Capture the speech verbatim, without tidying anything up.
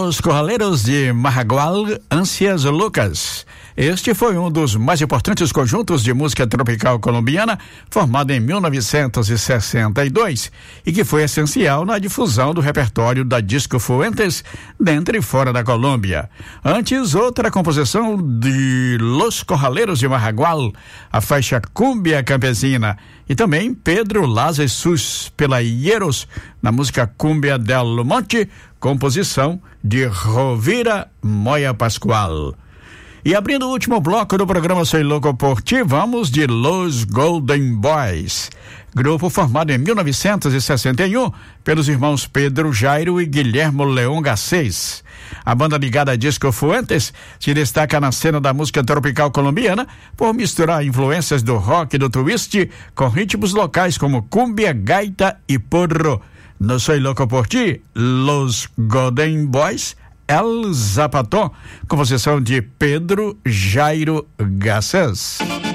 Los Corraleiros de Marragual, Ânsias Lucas. Este foi um dos mais importantes conjuntos de música tropical colombiana, formado em mil novecentos e sessenta e dois, e que foi essencial na difusão do repertório da Disco Fuentes dentro e fora da Colômbia. Antes, outra composição de Los Corraleiros de Marragual, a faixa Cumbia Campesina, e também Pedro Las Jesus Pelayeiros, na música Cumbia del Monte, composição de Rovira Moya Pascual. E abrindo o último bloco do programa Soy Louco por Ti, vamos de Los Golden Boys, grupo formado em mil novecentos e sessenta e um pelos irmãos Pedro Jairo e Guilhermo León Garcés. A banda ligada a Disco Fuentes se destaca na cena da música tropical colombiana por misturar influências do rock e do twist com ritmos locais como cumbia, gaita e porro. No Soy Louco por Ti, Los Golden Boys, El Zapatón, composição de Pedro Jairo Garcés.